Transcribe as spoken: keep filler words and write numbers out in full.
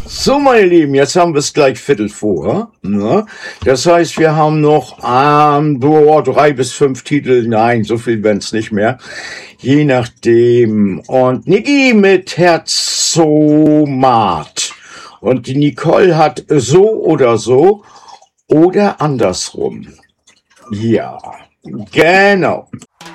So, meine Lieben, jetzt haben wir es gleich Viertel vor. Ne? Das heißt, wir haben noch ähm, boah, drei bis fünf Titel. Nein, so viel werden es nicht mehr. Je nachdem. Und Niki mit Herzomat. Und die Nicole hat so oder so oder andersrum. Ja, genau.